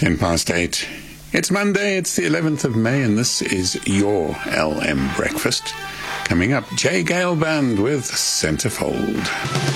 8:10. It's Monday, it's the 11th of May, and this is your LM Breakfast. Coming up, Jay Gale Band with Centerfold.